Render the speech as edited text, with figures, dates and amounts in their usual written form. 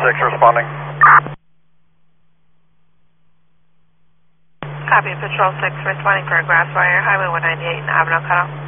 6 responding. Copy, Patrol 6 responding for a grass fire, Highway 198 and Avenel Cutoff.